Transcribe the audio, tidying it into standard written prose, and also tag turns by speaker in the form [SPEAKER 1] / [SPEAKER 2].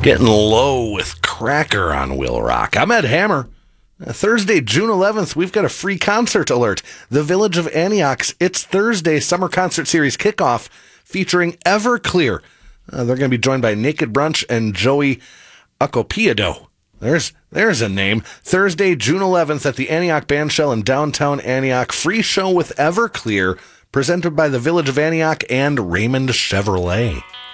[SPEAKER 1] Getting low with Cracker on Will Rock. I'm Ed Hammer. Thursday, June 11th, we've got a free concert alert. The Village of Antioch's It's Thursday Summer Concert Series kickoff featuring Everclear. They're going to be joined by Naked Brunch and Joey Acopiado. There's a name. Thursday, June 11th at the Antioch Bandshell in downtown Antioch. Free show with Everclear, presented by the Village of Antioch and Raymond Chevrolet.